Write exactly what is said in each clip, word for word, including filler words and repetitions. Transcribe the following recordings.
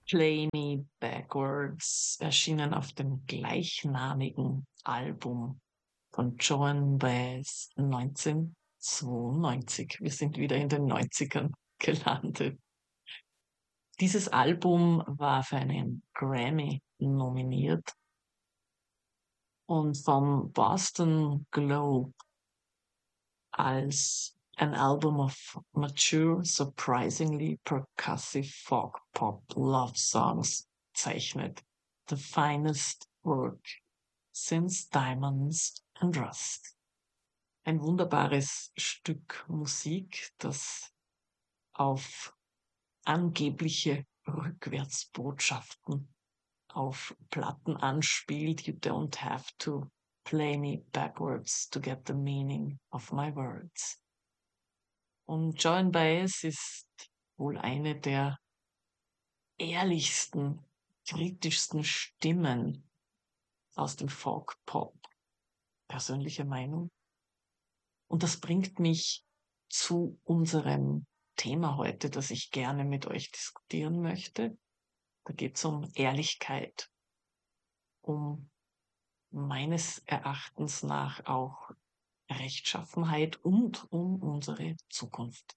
Play Me Backwards, erschienen auf dem gleichnamigen Album von Joan Baez neunzehnhundertzweiundneunzig. Wir sind wieder in den Neunzigern gelandet. Dieses Album war für einen Grammy nominiert und vom Boston Globe als an album of mature, surprisingly percussive folk pop love songs zeichnet. The finest work since Diamonds and Rust. Ein wunderbares Stück Musik, das auf angebliche Rückwärtsbotschaften auf Platten anspielt. You don't have to play me backwards to get the meaning of my words. Und Joan Baez ist wohl eine der ehrlichsten, kritischsten Stimmen aus dem Folk-Pop. Persönliche Meinung. Und das bringt mich zu unserem Thema heute, das ich gerne mit euch diskutieren möchte. Da geht es um Ehrlichkeit, um meines Erachtens nach auch Rechtschaffenheit und um unsere Zukunft.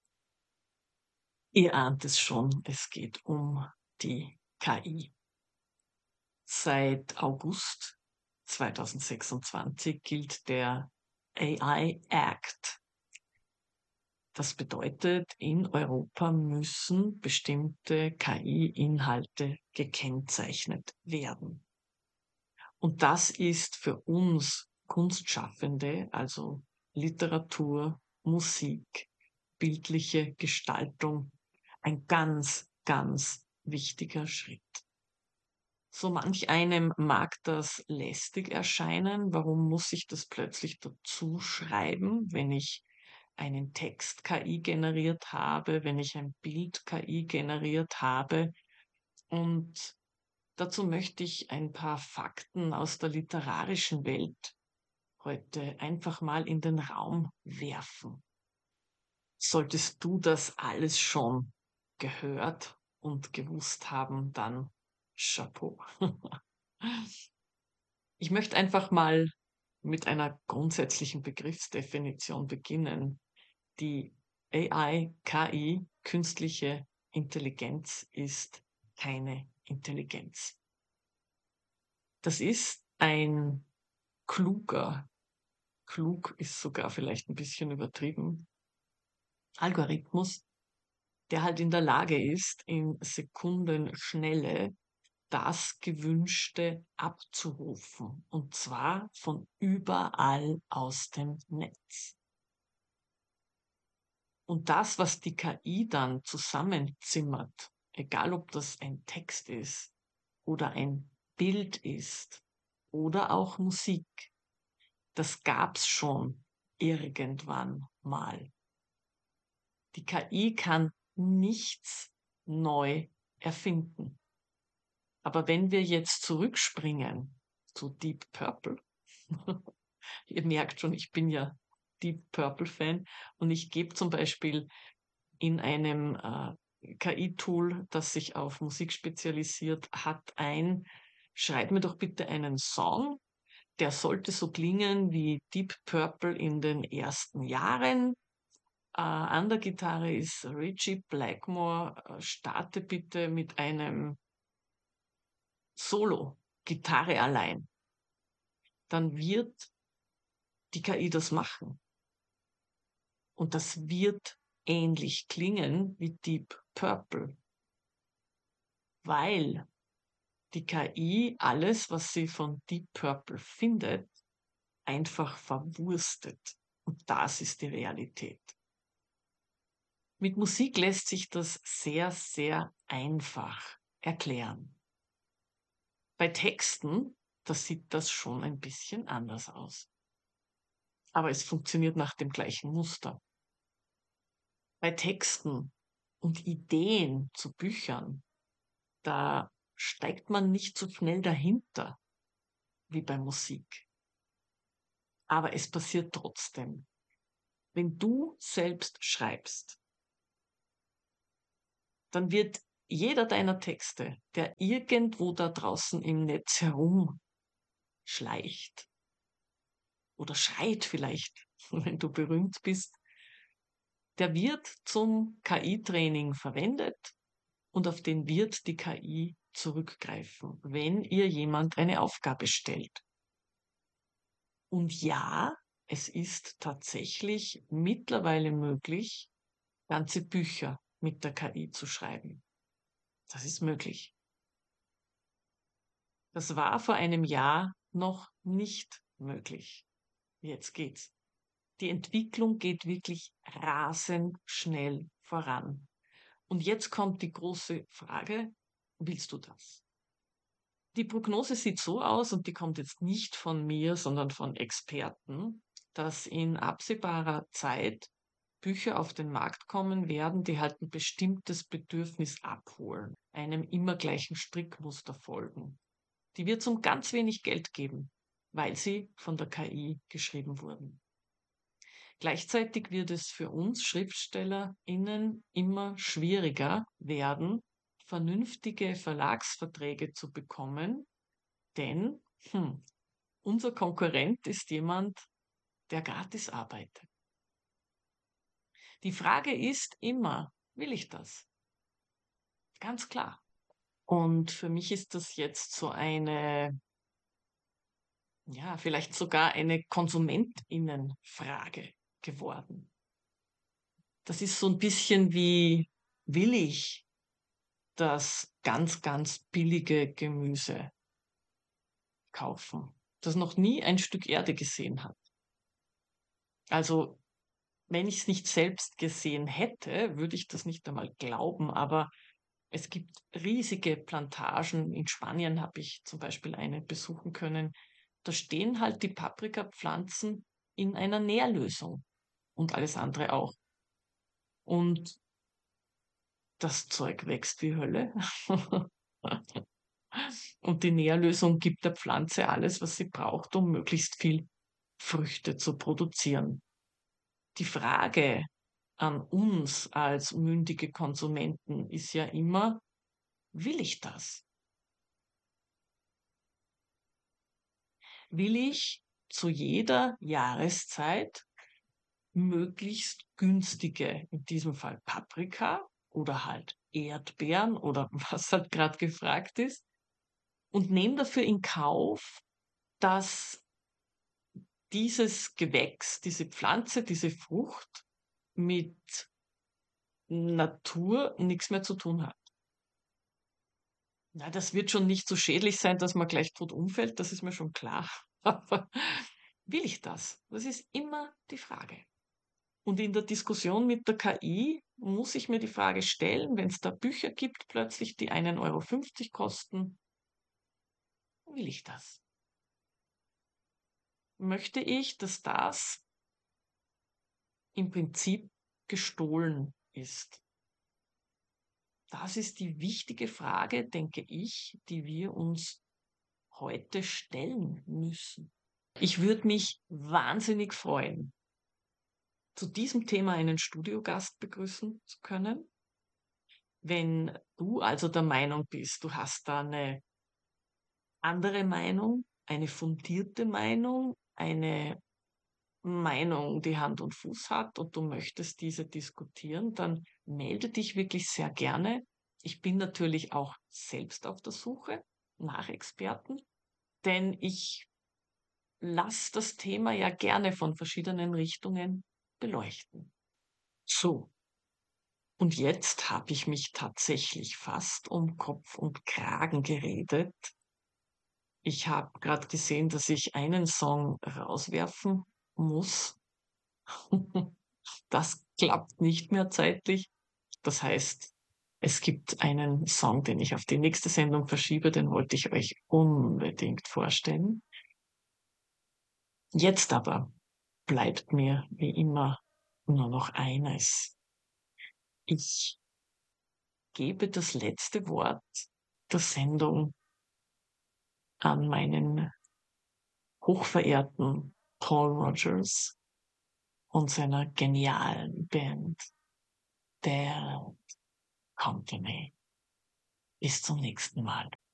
Ihr ahnt es schon, es geht um die K I. Seit August zweitausendsechsundzwanzig gilt der A I Act. Das bedeutet, in Europa müssen bestimmte K I-Inhalte gekennzeichnet werden. Und das ist für uns Kunstschaffende, also Literatur, Musik, bildliche Gestaltung, ein ganz, ganz wichtiger Schritt. So manch einem mag das lästig erscheinen. Warum muss ich das plötzlich dazu schreiben, wenn ich einen Text K I generiert habe, wenn ich ein Bild K I generiert habe? Und dazu möchte ich ein paar Fakten aus der literarischen Welt heute einfach mal in den Raum werfen. Solltest du das alles schon gehört und gewusst haben, dann Chapeau. Ich möchte einfach mal mit einer grundsätzlichen Begriffsdefinition beginnen. Die A I, K I, künstliche Intelligenz ist keine Intelligenz. Das ist ein kluger, klug ist sogar vielleicht ein bisschen übertrieben, Algorithmus, der halt in der Lage ist, in Sekundenschnelle das Gewünschte abzurufen, und zwar von überall aus dem Netz. Und das, was die K I dann zusammenzimmert, egal ob das ein Text ist oder ein Bild ist oder auch Musik, das gab's schon irgendwann mal. Die K I kann nichts neu erfinden. Aber wenn wir jetzt zurückspringen zu Deep Purple, ihr merkt schon, ich bin ja Deep Purple Fan, und ich gebe zum Beispiel in einem äh, K I-Tool, das sich auf Musik spezialisiert hat, ein, schreib mir doch bitte einen Song, der sollte so klingen wie Deep Purple in den ersten Jahren. Äh, an der Gitarre ist Ritchie Blackmore. Äh, starte bitte mit einem Solo, Gitarre allein. Dann wird die K I das machen. Und das wird ähnlich klingen wie Deep Purple. Weil die K I alles, was sie von Deep Purple findet, einfach verwurstet. Und das ist die Realität. Mit Musik lässt sich das sehr, sehr einfach erklären. Bei Texten, da sieht das schon ein bisschen anders aus. Aber es funktioniert nach dem gleichen Muster. Bei Texten und Ideen zu Büchern, da steigt man nicht so schnell dahinter wie bei Musik. Aber es passiert trotzdem. Wenn du selbst schreibst, dann wird jeder deiner Texte, der irgendwo da draußen im Netz herumschleicht oder schreit vielleicht, wenn du berühmt bist, der wird zum K I-Training verwendet und auf den wird die K I zurückgreifen, wenn ihr jemand eine Aufgabe stellt. Und ja, es ist tatsächlich mittlerweile möglich, ganze Bücher mit der K I zu schreiben. Das ist möglich. Das war vor einem Jahr noch nicht möglich. Jetzt geht's. Die Entwicklung geht wirklich rasend schnell voran. Und jetzt kommt die große Frage, willst du das? Die Prognose sieht so aus, und die kommt jetzt nicht von mir, sondern von Experten, dass in absehbarer Zeit Bücher auf den Markt kommen werden, die halt ein bestimmtes Bedürfnis abholen, einem immer gleichen Strickmuster folgen. Die wird es um ganz wenig Geld geben, weil sie von der K I geschrieben wurden. Gleichzeitig wird es für uns SchriftstellerInnen immer schwieriger werden, vernünftige Verlagsverträge zu bekommen, denn hm, unser Konkurrent ist jemand, der gratis arbeitet. Die Frage ist immer, will ich das? Ganz klar. Und für mich ist das jetzt so eine, ja, vielleicht sogar eine KonsumentInnenfrage geworden. Das ist so ein bisschen wie, will ich das ganz, ganz billige Gemüse kaufen, das noch nie ein Stück Erde gesehen hat? Also, wenn ich es nicht selbst gesehen hätte, würde ich das nicht einmal glauben, aber es gibt riesige Plantagen. In Spanien habe ich zum Beispiel eine besuchen können. Da stehen halt die Paprikapflanzen in einer Nährlösung und alles andere auch. Und das Zeug wächst wie Hölle. Und die Nährlösung gibt der Pflanze alles, was sie braucht, um möglichst viel Früchte zu produzieren. Die Frage an uns als mündige Konsumenten ist ja immer, will ich das? Will ich zu jeder Jahreszeit möglichst günstige, in diesem Fall Paprika oder halt Erdbeeren oder was halt gerade gefragt ist, und nehme dafür in Kauf, dass dieses Gewächs, diese Pflanze, diese Frucht mit Natur nichts mehr zu tun hat. Na, das wird schon nicht so schädlich sein, dass man gleich tot umfällt, das ist mir schon klar. Aber will ich das? Das ist immer die Frage. Und in der Diskussion mit der K I muss ich mir die Frage stellen, wenn es da Bücher gibt plötzlich, die einen Euro fünfzig kosten, will ich das? Möchte ich, dass das im Prinzip gestohlen ist? Das ist die wichtige Frage, denke ich, die wir uns heute stellen müssen. Ich würde mich wahnsinnig freuen, zu diesem Thema einen Studiogast begrüßen zu können. Wenn du also der Meinung bist, du hast da eine andere Meinung, eine fundierte Meinung, eine Meinung, die Hand und Fuß hat und du möchtest diese diskutieren, dann melde dich wirklich sehr gerne. Ich bin natürlich auch selbst auf der Suche nach Experten, denn ich lasse das Thema ja gerne von verschiedenen Richtungen beleuchten. So, und jetzt habe ich mich tatsächlich fast um Kopf und Kragen geredet. Ich habe gerade gesehen, dass ich einen Song rauswerfen muss. Das klappt nicht mehr zeitlich. Das heißt, es gibt einen Song, den ich auf die nächste Sendung verschiebe, den wollte ich euch unbedingt vorstellen. Jetzt aber bleibt mir wie immer nur noch eines. Ich gebe das letzte Wort der Sendung an meinen hochverehrten Paul Rogers und seiner genialen Band Bad Company. Bis zum nächsten Mal.